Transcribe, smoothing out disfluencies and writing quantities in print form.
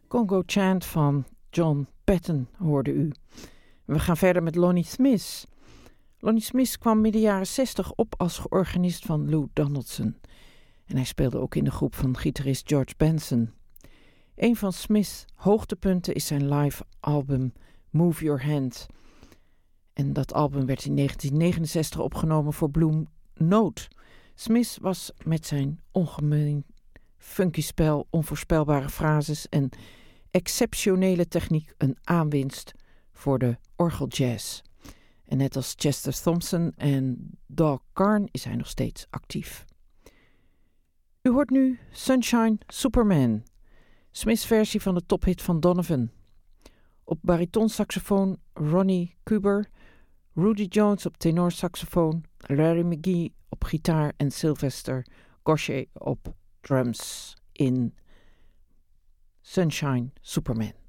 Congo Chant van John Patton hoorde u. We gaan verder met Lonnie Smith. Lonnie Smith kwam midden jaren 60 op als organist van Lou Donaldson. En hij speelde ook in de groep van gitarist George Benson. Een van Smith's hoogtepunten is zijn live album Move Your Hand. En dat album werd in 1969 opgenomen voor Blue Note. Smith was met zijn ongemeen funky spel, onvoorspelbare frases en exceptionele techniek een aanwinst voor de orgeljazz. En net als Chester Thompson en Doug Carn is hij nog steeds actief. U hoort nu Sunshine Superman, Smith's versie van de tophit van Donovan. Op baritonsaxofoon Ronnie Kuber, Rudy Jones op tenorsaxofoon, Larry McGee op gitaar en Sylvester Gosche op drums in Sunshine Superman.